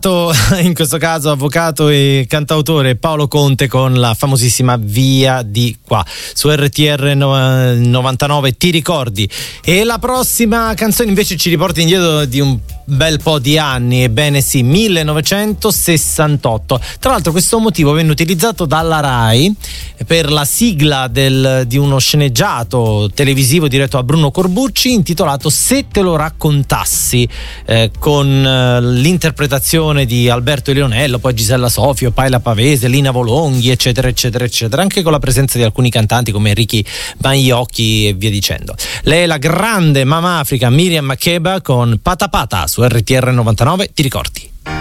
In questo caso avvocato e cantautore Paolo Conte con la famosissima Via di qua su RTR 99 Ti ricordi. E la prossima canzone invece ci riporta indietro di un bel po' di anni, ebbene sì, 1968. Tra l'altro questo motivo venne utilizzato dalla Rai per la sigla di uno sceneggiato televisivo diretto a Bruno Corbucci intitolato Se te lo raccontassi, con l'interpretazione di Alberto Lionello, poi Gisella Sofio, Paila Pavese, Lina Volonghi, eccetera eccetera eccetera, anche con la presenza di alcuni cantanti come Ricky Bagliocchi e via dicendo. Lei è la grande Mama Africa Miriam Makeba con Pata Pata su RTR 99 Ti ricordi.